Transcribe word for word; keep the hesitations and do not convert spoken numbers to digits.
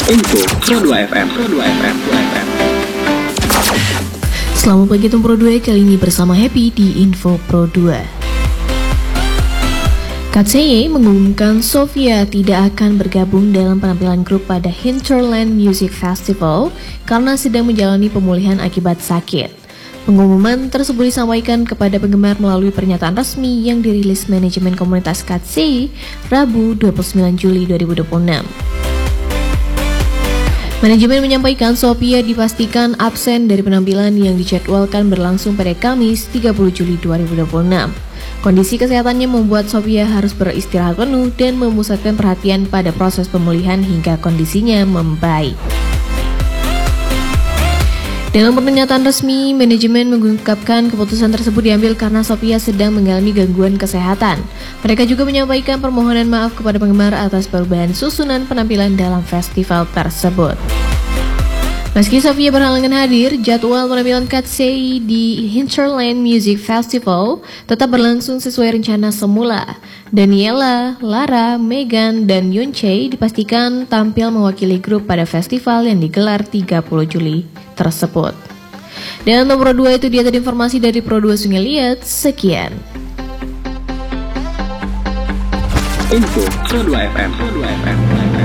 Info Pro dua F M, Pro dua F M, Pro F M. Selamat pagi Tim Pro dua, kali ini bersama Happy di Info Pro dua. Katseye mengumumkan Sofia tidak akan bergabung dalam penampilan grup pada Hinterland Music Festival karena sedang menjalani pemulihan akibat sakit. Pengumuman tersebut disampaikan kepada penggemar melalui pernyataan resmi yang dirilis manajemen komunitas Katseye Rabu dua puluh sembilan Juli dua ribu dua puluh enam. Manajemen menyampaikan Sofia dipastikan absen dari penampilan yang dijadwalkan berlangsung pada Kamis tiga puluh Juli dua ribu dua puluh enam. Kondisi kesehatannya membuat Sofia harus beristirahat penuh dan memusatkan perhatian pada proses pemulihan hingga kondisinya membaik. Dalam pernyataan resmi, manajemen mengungkapkan keputusan tersebut diambil karena Sofia sedang mengalami gangguan kesehatan. Mereka juga menyampaikan permohonan maaf kepada penggemar atas perubahan susunan penampilan dalam festival tersebut. Meski Sofia berhalangan hadir, jadwal penampilan Katseye di Hinterland Music Festival tetap berlangsung sesuai rencana semula. Daniela, Lara, Megan, dan Yoonchae dipastikan tampil mewakili grup pada festival yang digelar tiga puluh Juli tersebut. Dan nomor dua itu dia tadi informasi dari Pro dua Sungai Liat. Sekian. Info Pro dua F M, Pro dua F M.